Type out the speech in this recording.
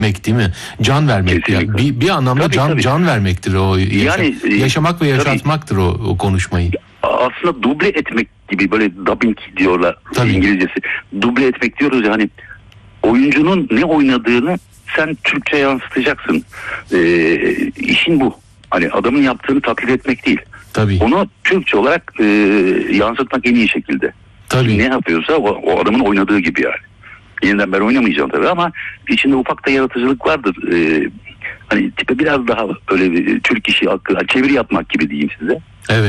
değil mi? Can vermektir. Yani bir anlamda tabii. can vermektir o. Yani yaşamak ve yaşatmaktır o konuşmayı. Aslında duble etmek gibi, böyle dubbing diyorlar İngilizcesi. Duble etmek diyoruz ya, hani oyuncunun ne oynadığını sen Türkçe yansıtacaksın. İşin bu. Hani adamın yaptığını taklit etmek değil. Tabii. Onu Türkçe olarak yansıtmak en iyi şekilde. Tabii. Ne yapıyorsa o adamın oynadığı gibi yani. Yeniden ben oynamayacağım tabii ama içinde ufak da yaratıcılık vardır. Hani tipe biraz daha öyle bir Türk işi, çeviri yapmak gibi diyeyim size. Evet.